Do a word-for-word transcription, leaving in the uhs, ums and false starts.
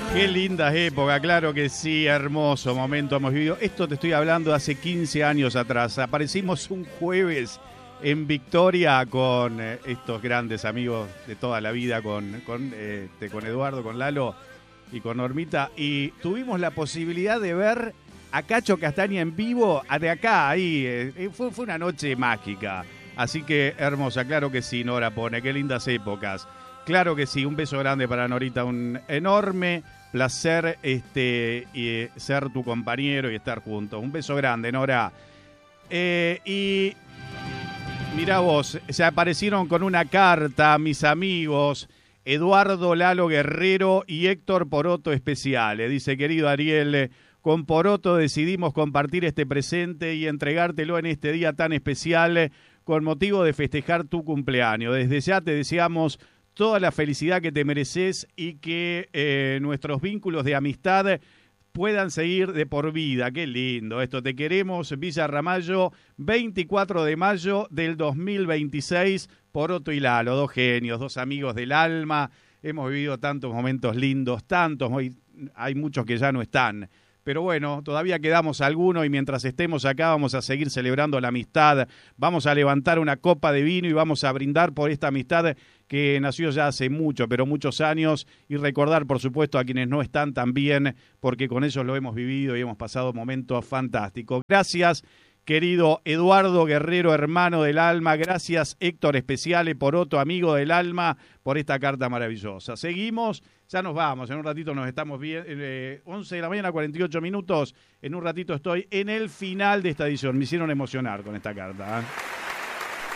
Qué linda época, claro que sí, hermoso momento hemos vivido. Esto te estoy hablando hace quince años atrás. Aparecimos un jueves en Victoria con eh, estos grandes amigos de toda la vida, con, con, eh, con Eduardo, con Lalo y con Normita. Y tuvimos la posibilidad de ver a Cacho Castaña en vivo de acá, ahí. Eh, fue, fue una noche mágica. Así que hermosa, claro que sí, Nora pone, qué lindas épocas. Claro que sí, un beso grande para Norita, un enorme placer este, y, ser tu compañero y estar juntos. Un beso grande, Nora. Eh, y mirá vos, se aparecieron con una carta mis amigos Eduardo Lalo Guerrero y Héctor Poroto especiales. Dice, querido Ariel, con Poroto decidimos compartir este presente y entregártelo en este día tan especial con motivo de festejar tu cumpleaños. Desde ya te deseamos toda la felicidad que te mereces y que eh, nuestros vínculos de amistad puedan seguir de por vida. Qué lindo esto. Te queremos, Villa Ramallo, veinticuatro de mayo del dos mil veintiséis. Poroto y Lalo, dos genios, dos amigos del alma. Hemos vivido tantos momentos lindos, tantos. Hoy hay muchos que ya no están. Pero bueno, todavía quedamos algunos y mientras estemos acá vamos a seguir celebrando la amistad. Vamos a levantar una copa de vino y vamos a brindar por esta amistad que nació ya hace mucho, pero muchos años. Y recordar, por supuesto, a quienes no están también, porque con ellos lo hemos vivido y hemos pasado momentos fantásticos. Gracias, querido Eduardo Guerrero, hermano del alma. Gracias, Héctor Especiale, Poroto, amigo del alma, por esta carta maravillosa. Seguimos. Ya nos vamos, en un ratito nos estamos viendo, eh, once de la mañana, cuarenta y ocho minutos, en un ratito estoy en el final de esta edición. Me hicieron emocionar con esta carta, ¿eh?